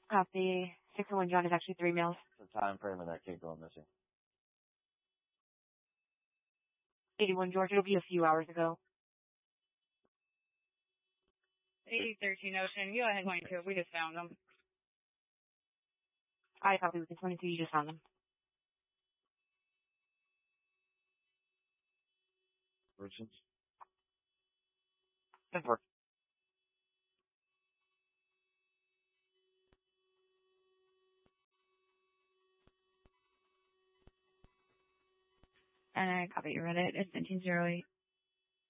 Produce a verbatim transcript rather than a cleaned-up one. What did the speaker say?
Copy. six oh one John is actually three males. What's the time frame of that kid going missing? eighty-one George, it'll be a few hours ago. eighty thirteen Ocean, go ahead, twenty-two. We just found them. I copy with the twenty-two, you just found them. Richards? Good work. And I copy, you read it. It's nineteen oh eight.